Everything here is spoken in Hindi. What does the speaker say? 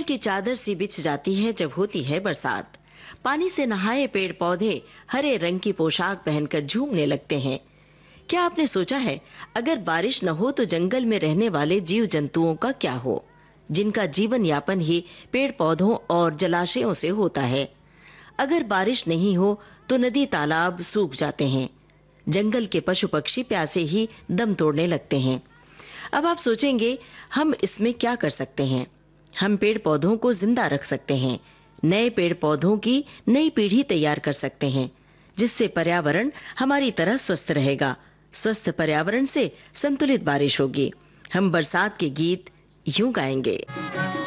की चादर सी बिछ जाती है जब होती है बरसात। पानी से नहाए पेड़ पौधे हरे रंग की पोशाक पहनकर झूमने लगते हैं। क्या आपने सोचा है, अगर बारिश न हो तो जंगल में रहने वाले जीव जंतुओं का क्या हो, जिनका जीवन यापन ही पेड़ पौधों और जलाशयों से होता है। अगर बारिश नहीं हो तो नदी तालाब सूख जाते हैं, जंगल के पशु पक्षी प्यासे ही दम तोड़ने लगते हैं। अब आप सोचेंगे, हम इसमें क्या कर सकते हैं? हम पेड़ पौधों को जिंदा रख सकते हैं, नए पेड़ पौधों की नई पीढ़ी तैयार कर सकते हैं, जिससे पर्यावरण हमारी तरह स्वस्थ रहेगा। स्वस्थ पर्यावरण से संतुलित बारिश होगी। हम बरसात के गीत यूं गाएंगे।